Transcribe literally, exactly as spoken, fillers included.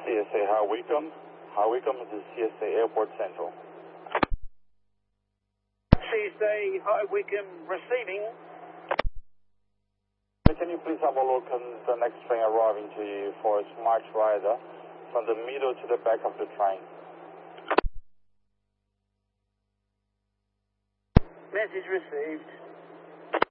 C S A High Wycombe. High Wycombe is C S A Airport Central. C S A High Wycombe receiving. Can you please have a look on the next train arriving to you for a Smart Rider from the middle to the back of the train? Message received.